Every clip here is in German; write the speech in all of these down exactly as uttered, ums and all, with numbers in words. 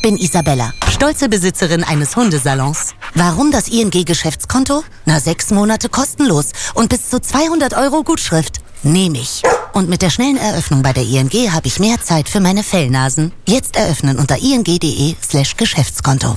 Ich bin Isabella, stolze Besitzerin eines Hundesalons. Warum das I N G-Geschäftskonto? Na, sechs Monate kostenlos und bis zu zweihundert Euro Gutschrift. Nehme ich. Und mit der schnellen Eröffnung bei der I N G habe ich mehr Zeit für meine Fellnasen. Jetzt eröffnen unter ing.de slash Geschäftskonto.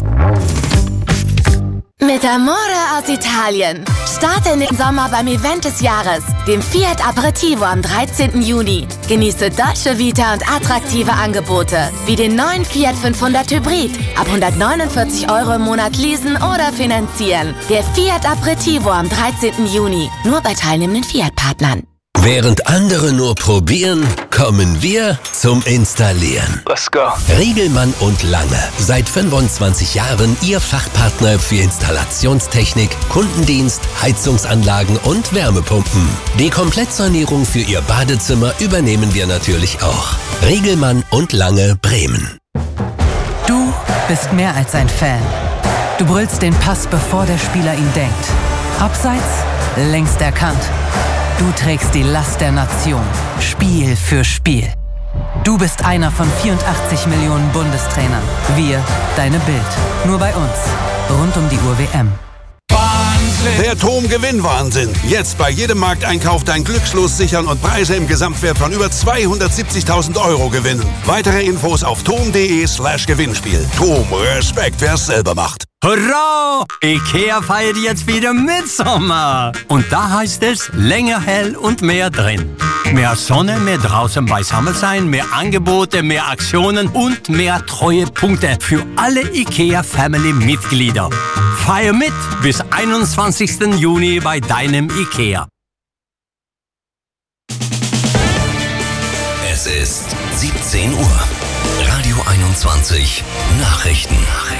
Mit Amore aus Italien. Starte in den Sommer beim Event des Jahres, dem Fiat Aperitivo am dreizehnten Juni. Genieße Dolce Vita und attraktive Angebote, wie den neuen Fiat fünfhundert Hybrid. Ab hundertneunundvierzig Euro im Monat leasen oder finanzieren. Der Fiat Aperitivo am dreizehnten Juni. Nur bei teilnehmenden Fiat-Partnern. Während andere nur probieren, kommen wir zum Installieren. Let's go. Riegelmann und Lange. Seit fünfundzwanzig Jahren Ihr Fachpartner für Installationstechnik, Kundendienst, Heizungsanlagen und Wärmepumpen. Die Komplettsanierung für Ihr Badezimmer übernehmen wir natürlich auch. Riegelmann und Lange, Bremen. Du bist mehr als ein Fan. Du brüllst den Pass, bevor der Spieler ihn denkt. Abseits, längst erkannt. Du trägst die Last der Nation, Spiel für Spiel. Du bist einer von vierundachtzig Millionen Bundestrainern. Wir, deine Bild. Nur bei uns. Rund um die Uhr W M. Der TOM-Gewinnwahnsinn. Jetzt bei jedem Markteinkauf dein Glückslos sichern und Preise im Gesamtwert von über zweihundertsiebzigtausend Euro gewinnen. Weitere Infos auf tom.de slash Gewinnspiel. TOM, Respekt, wer's selber macht. Hurra! IKEA feiert jetzt wieder Mitsommer. Und da heißt es länger hell und mehr drin. Mehr Sonne, mehr draußen beisammen sein, mehr Angebote, mehr Aktionen und mehr Treuepunkte für alle IKEA-Family-Mitglieder. Feier mit bis einundzwanzigsten Juni bei deinem IKEA. Es ist siebzehn Uhr. Radio einundzwanzig. Nachrichten.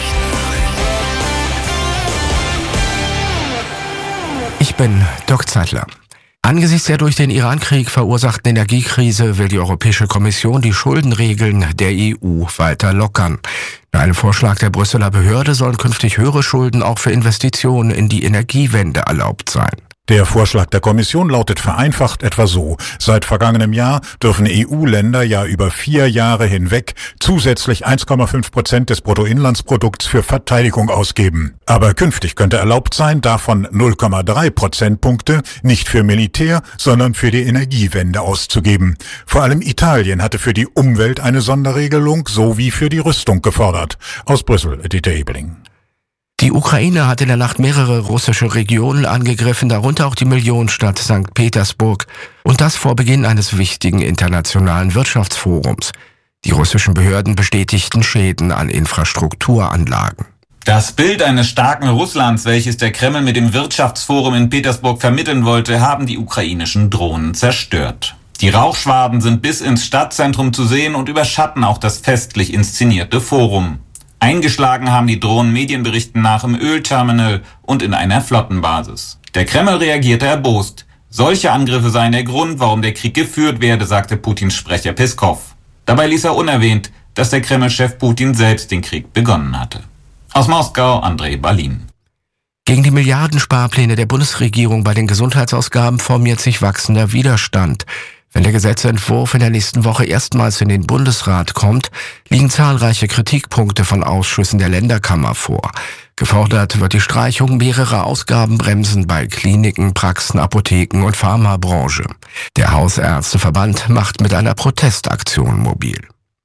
Ich bin Dirk Zeitler. Angesichts der durch den Iran-Krieg verursachten Energiekrise will die Europäische Kommission die Schuldenregeln der E U weiter lockern. Nach einem Vorschlag der Brüsseler Behörde sollen künftig höhere Schulden auch für Investitionen in die Energiewende erlaubt sein. Der Vorschlag der Kommission lautet vereinfacht etwa so. Seit vergangenem Jahr dürfen E U-Länder ja über vier Jahre hinweg zusätzlich eins Komma fünf Prozent des Bruttoinlandsprodukts für Verteidigung ausgeben. Aber künftig könnte erlaubt sein, davon null Komma drei Prozentpunkte nicht für Militär, sondern für die Energiewende auszugeben. Vor allem Italien hatte für die Umwelt eine Sonderregelung sowie für die Rüstung gefordert. Aus Brüssel, Dieter Ebeling. Die Ukraine hat in der Nacht mehrere russische Regionen angegriffen, darunter auch die Millionenstadt Sankt Petersburg, und das vor Beginn eines wichtigen internationalen Wirtschaftsforums. Die russischen Behörden bestätigten Schäden an Infrastrukturanlagen. Das Bild eines starken Russlands, welches der Kreml mit dem Wirtschaftsforum in Petersburg vermitteln wollte, haben die ukrainischen Drohnen zerstört. Die Rauchschwaden sind bis ins Stadtzentrum zu sehen und überschatten auch das festlich inszenierte Forum. Eingeschlagen haben die Drohnen Medienberichten nach im Ölterminal und in einer Flottenbasis. Der Kreml reagierte erbost. Solche Angriffe seien der Grund, warum der Krieg geführt werde, sagte Putins Sprecher Peskov. Dabei ließ er unerwähnt, dass der Kreml-Chef Putin selbst den Krieg begonnen hatte. Aus Moskau, Andrei Balin. Gegen die Milliardensparpläne der Bundesregierung bei den Gesundheitsausgaben formiert sich wachsender Widerstand. Wenn der Gesetzentwurf in der nächsten Woche erstmals in den Bundesrat kommt, liegen zahlreiche Kritikpunkte von Ausschüssen der Länderkammer vor. Gefordert wird die Streichung mehrerer Ausgabenbremsen bei Kliniken, Praxen, Apotheken und Pharmabranche. Der Hausärzteverband macht mit einer Protestaktion mobil.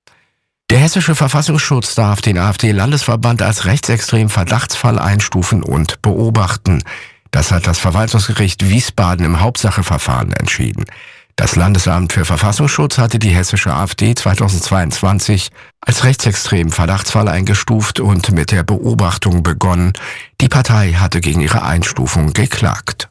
Der hessische Verfassungsschutz darf den AfD-Landesverband als rechtsextremen Verdachtsfall einstufen und beobachten. Das hat das Verwaltungsgericht Wiesbaden im Hauptsacheverfahren entschieden. Das Landesamt für Verfassungsschutz hatte die hessische AfD zweitausendzweiundzwanzig als rechtsextremen Verdachtsfall eingestuft und mit der Beobachtung begonnen. Die Partei hatte gegen ihre Einstufung geklagt.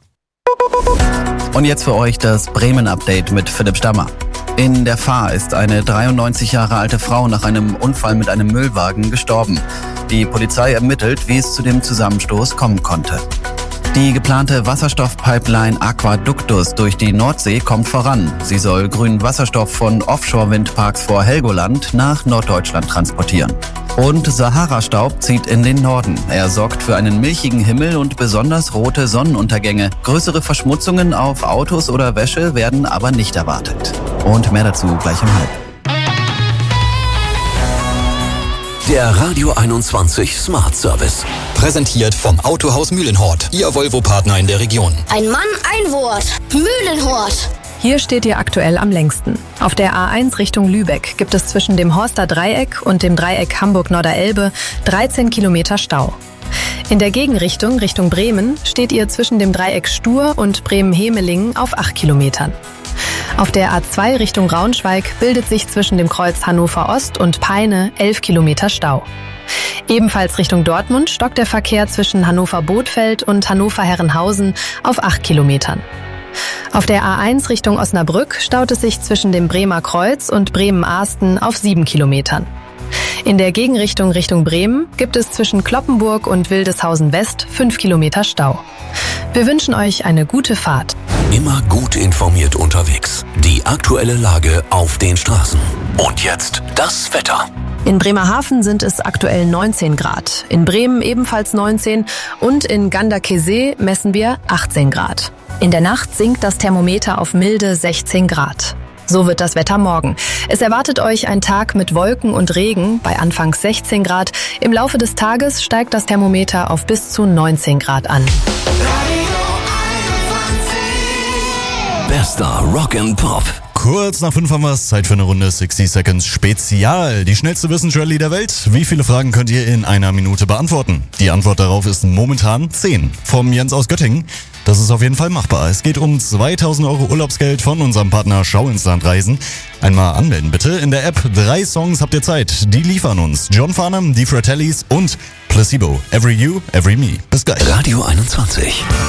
Und jetzt für euch das Bremen-Update mit Philipp Stammer. In der Fahr ist eine dreiundneunzig Jahre alte Frau nach einem Unfall mit einem Müllwagen gestorben. Die Polizei ermittelt, wie es zu dem Zusammenstoß kommen konnte. Die geplante Wasserstoffpipeline Aquaductus durch die Nordsee kommt voran. Sie soll grünen Wasserstoff von Offshore-Windparks vor Helgoland nach Norddeutschland transportieren. Und Sahara-Staub zieht in den Norden. Er sorgt für einen milchigen Himmel und besonders rote Sonnenuntergänge. Größere Verschmutzungen auf Autos oder Wäsche werden aber nicht erwartet. Und mehr dazu gleich um halb. Der Radio einundzwanzig Smart Service. Präsentiert vom Autohaus Mühlenhort, Ihr Volvo-Partner in der Region. Ein Mann, ein Wort. Mühlenhort. Hier steht ihr aktuell am längsten. Auf der A eins Richtung Lübeck gibt es zwischen dem Horster Dreieck und dem Dreieck Hamburg-Norderelbe dreizehn Kilometer Stau. In der Gegenrichtung, Richtung Bremen, steht ihr zwischen dem Dreieck Stur und Bremen-Hemelingen auf acht Kilometern. Auf der A zwei Richtung Braunschweig bildet sich zwischen dem Kreuz Hannover Ost und Peine elf Kilometer Stau. Ebenfalls Richtung Dortmund stockt der Verkehr zwischen Hannover-Bothfeld und Hannover-Herrenhausen auf acht Kilometern. Auf der A eins Richtung Osnabrück staut es sich zwischen dem Bremer Kreuz und Bremen-Ahsten auf sieben Kilometern. In der Gegenrichtung Richtung Bremen gibt es zwischen Kloppenburg und Wildeshausen West fünf Kilometer Stau. Wir wünschen euch eine gute Fahrt. Immer gut informiert unterwegs. Die aktuelle Lage auf den Straßen. Und jetzt das Wetter. In Bremerhaven sind es aktuell neunzehn Grad, in Bremen ebenfalls neunzehn und in Ganderkesee messen wir achtzehn Grad. In der Nacht sinkt das Thermometer auf milde sechzehn Grad. So wird das Wetter morgen. Es erwartet euch ein Tag mit Wolken und Regen bei anfangs sechzehn Grad. Im Laufe des Tages steigt das Thermometer auf bis zu neunzehn Grad an. Bester Rock and Pop. Kurz nach fünf haben wir es. Zeit für eine Runde sixty Seconds Spezial. Die schnellste Wissensrallye der Welt. Wie viele Fragen könnt ihr in einer Minute beantworten? Die Antwort darauf ist momentan zehn. Vom Jens aus Göttingen. Das ist auf jeden Fall machbar. Es geht um zweitausend Euro Urlaubsgeld von unserem Partner Schau ins Land Reisen. Einmal anmelden bitte. In der App drei Songs habt ihr Zeit. Die liefern uns John Farnham, die Fratellis und Placebo. Every You, Every Me. Bis gleich. Radio einundzwanzig.